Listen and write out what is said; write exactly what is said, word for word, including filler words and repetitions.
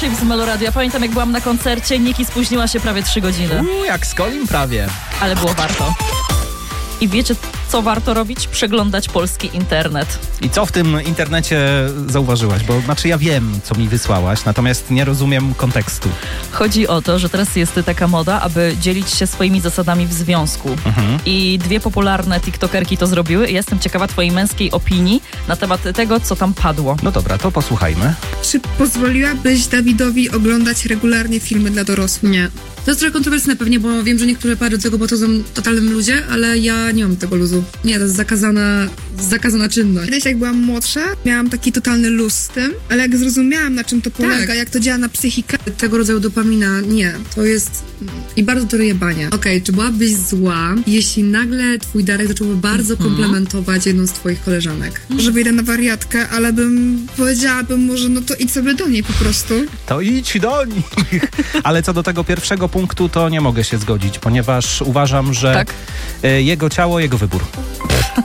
z Meloradio. Ja pamiętam, jak byłam na koncercie, Niki spóźniła się prawie trzy godziny. Uuu, jak z Colin prawie. Ale było warto. I wiecie, co warto robić? Przeglądać polski internet. I co w tym internecie zauważyłaś? Bo znaczy ja wiem, co mi wysłałaś, natomiast nie rozumiem kontekstu. Chodzi o to, że teraz jest taka moda, aby dzielić się swoimi zasadami w związku. Mhm. I dwie popularne tiktokerki to zrobiły. I jestem ciekawa twojej męskiej opinii na temat tego, co tam padło. No dobra, to posłuchajmy. Czy pozwoliłabyś Dawidowi oglądać regularnie filmy dla dorosłych? Nie. To jest trochę kontrowersyjne pewnie, bo wiem, że niektóre pary do tego podchodzą totalnym ludzie, ale ja nie mam tego luzu. Nie, to jest zakazana, zakazana czynność. Kiedyś jak byłam młodsza, miałam taki totalny luz z tym, ale jak zrozumiałam, na czym to polega, Tak. jak to działa na psychikę, Tego rodzaju dopamina, nie. To jest... I bardzo to jebanie. Okej, okay, czy byłabyś zła, jeśli nagle twój Darek zacząłby bardzo komplementować jedną z twoich koleżanek? że wyjdę na wariatkę, ale bym powiedziałabym może, no to idź sobie do niej po prostu. To idź do nich. Ale co do tego pierwszego punktu, to nie mogę się zgodzić, ponieważ uważam, że Tak. y, jego ciało, jego wybór.